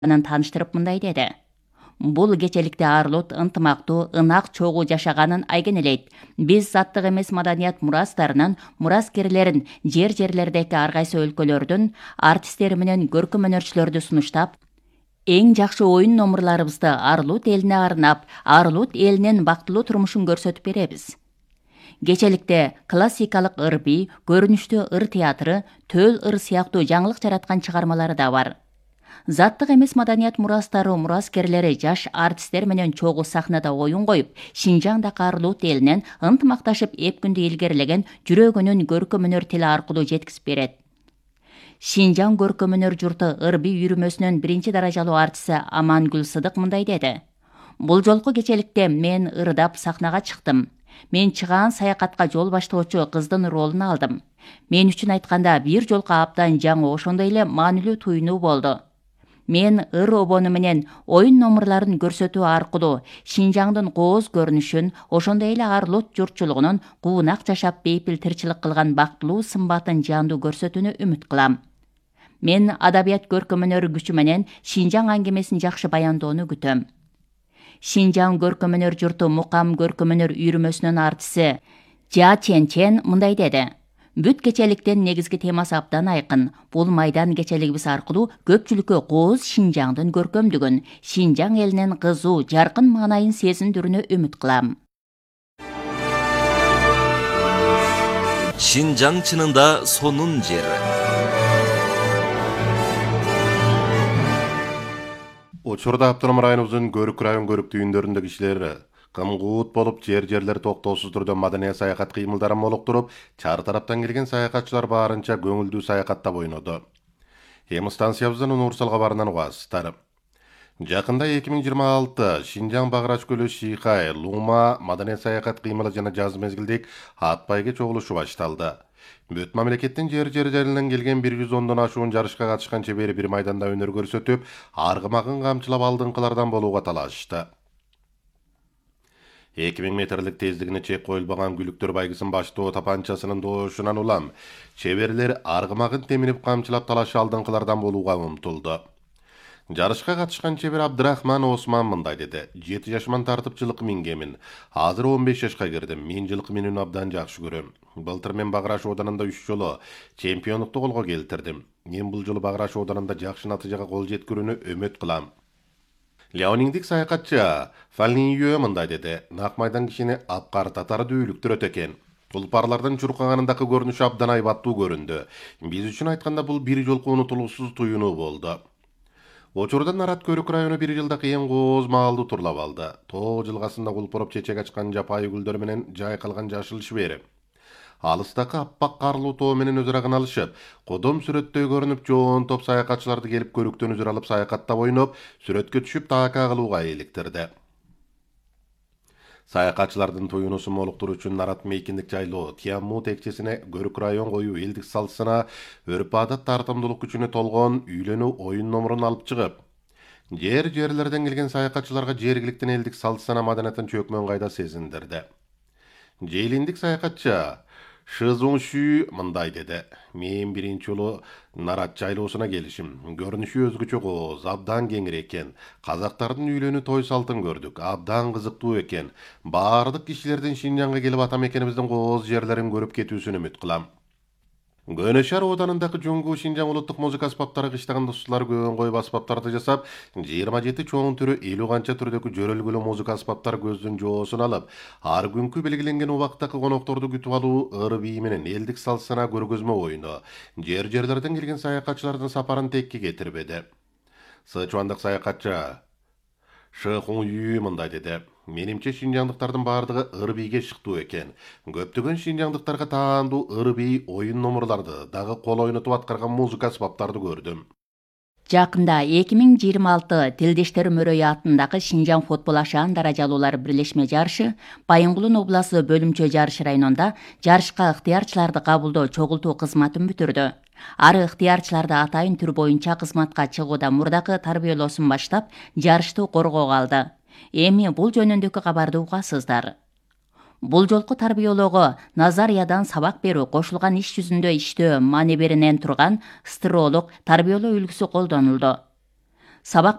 тааныштырып мындай деди. Бул кечеликте Арлут ынтымактуу, ынак чогуу жашаганын айгинелейт. Биз заттык эмес маданият мурастарынын мураскерлерин жерлердеги ар кайсы өлкөлөрдүн артисттери менен көркөм өнөрчүлөрдү сунуштап, эң жакшы оюн номурларыбызды Арлут элине арнап, Арлут элинин бактылуу турмушун көрсөтүп беребиз. Кечеликте классикалык ыр би, көрүнүштүү ыр театры, төл ыр сыяктуу жаңылык жараткан чыгармалары да бар. Заттык эмес маданият мурастары мураскерлери жаш артисттер менен чогуу сахнада оюн коюп, Шинжаңдагы Арлут элинен ынтымакташып эп күндү илгерилеген жүрөгүнүн көркөм өнөр тили аркылуу жеткизип берет. Шинжаң көркөм өнөр журту ыр би үйрүмөсүнүн биринчи даражалуу артисти Амангүл Сыдык мындай деди. Бул жолку кечеликте мен ырдап сахнага чыктым. Мен чыгаан саякатка жол баштоочу кыздын ролун алдым. Мен үчүн айтканда бир жолку абдан жаңы, ошондой эле маанилүү туюнуу болду. Мен ыр обону менен оюн номурларын көрсөтүү аркылуу Шинжаңдын кооз көрүнүшүн, ошондой эле Арлут журтчулугунун куунак жашап бейпил тирчилик кылган бактылуу сымбатын жандуу көрсөтүүнү үмүт кылам. Мен адабият көркөм өнөр күчү менен Шинжаң аңгемесин жакшы баяндоону күтөм. Шинжаң көркөм өнөр журту Мукам көркөм өнөр үйрүмөсүнүн артисти Жа Чен мындай деди. Бүт кечеликтин негизги темасы абдан айкын. Бул майдан кечелигибиз аркылуу көпчүлүккө кооз Шинжаңдын көркөмдүгүн, Шинжаң элинин кызуу, жаркын маанайын сезиндирүүнү үмүт кылам. Шинжаң чынында сонун жер. Учурда автоном районубуздун Көрүк район көрүк түйүндөрүндө кишилер кымгуут болуп, жерлер токтоосуз түрдө маданий саякат кыймылдарын молуктуруп, чар тараптан келген саякатчылар баарынча көңүлдүү саякаттап ойноду. Эми станциябыздан универсал кабарынан угасыздар. Жакында 2026 Шинжаң Багырач көлү Шийхай, Лума маданий саякат кыймылы жана жаз мезгилдик ат байгы чогулушу башталды. Бүт мамлекеттин жерлеринен келген 110дон ашуун жарышка катышкан чебери бир майданда өнөр көрсөтүп, аргымагын камчылап алдыңкылардан болууга талашышты. 2000 метрлик тездигине чек коюлбаган Күлүктөр байгысын баштоо тапанчасынын доошунан улам чеберлер аргымагын темирип камчылап талаш алдыңкылардан болууга умтулду. Жарышка катышкан чебер Абдрахман Осман мындай деди. 7 жашыман тартып жылкы мингемин. Азыр 15 жашка кирдим. Мен жылкы минүүнү абдан жакшы көрөм. Былтыр мен Багыраш оданында 3 жолу чемпиондукту колго келтирдим. Мен бул жолу Багыраш оданында жакшы натыйжага кол жеткирүүнү үмүт кылам. Леониндик саякатчы Фалниюө мындай деди. Нак майдан кишини апкар татар дүүлүктүрөт экен. Тулпарлардын чуркаганындагы көрүнүшү абдан айбаттуу көрүндү. Биз үчүн айтканда бул бир жолку унутулуусуз туюнуу болду. Учурда Нарат Көрүк району бир жылдак эң кооз маалды турлап алды. Тоо жылгасында кулпуруп чечек ачкан жапайы гүлдөр менен жайкалган жашыл шибери. Алыстакы аппак карлуу тоо менен өзүрагын алышып, кодом сүрөттөй көрүнүп жоон топ саякатчыларды келип көрүктөн үзүр алып саякаттап ойноп, сүрөткө түшүп таакка кылууга иликтирди. Саякатчылардын туюнуусун молуктуруу үчүн Нарат мейкиндик жайлоо Тиамму текчесине Көрүк район коюу элдик салсына өрп адат тартымдуулук күчүнө толгон үйлөнүү оюн номурун алып чыгып, жерлерден келген саякатчыларга жергиликтин элдик салсына маданиятын чөкмөн кайда сезиндирди. Жейлиндик саякатчы Шызуңшү мындай деди. Мен биринчи жолу Нарат жайлоосуна келишим. Көрүнүшү өзгөчө кооз, абдан кеңир экен. Казактардын үйлөнүү той салтын көрдүк. Абдан кызыктуу экен. Баардык кишилердин Шинжаңга келип ата мекенибиздин кооз жерлерин көрүп кетүүсүн үмүт кылам. Көнөшар оданындагы Жуңгу Шинжаң улуттук музыка аспаптары кыштаган достуулар көөн коюп аспаптарды жасап, 27 чоң түрү 50 канча түрдөгү жөрөлгүлүү музыка аспаптар көздүн жоосун алып, ар күнкү белгиленген убактагы конокторду күтүп алуу ыр бии менен элдик салсына көргөзмө ойну жерлерден келген саякатчылардын сапарын текке кетирбеди. Сычуандык саякатчы Шыхуңю мындай деди. Менимче шинжаңдыктардын баардыгы ыр бийге шыктуу экен. Көптөгөн шинжаңдыктарга таандуу ыр бий оюн номурларды, дагы кол ойнотуп аткарган музыка аспаптарды көрдүм. Жакында 2026 Тилдештер мөрөйү атындагы Шинжаң футбол ашаан даражалуулар бирлешме жарышы Байынгулун обласы бөлүмчө жарыш районунда жарышка ыктыярчыларды кабылдоо чогултуу кызматын бүтүрдү. Ары ыктыярчыларды атайын түр боюнча кызматка чыгуудан мурдагы тарбиялоосун баштап, жарышты коргоого алды. Эми бул жөнүндөгү кабарды угасыздар. Бул жолку тарбиялоого назариядан сабак берүү, кошулган иш жүзүндө иштөө манеберинен турган стыролук тарбиялоо үлгүсү колдонулду. сабак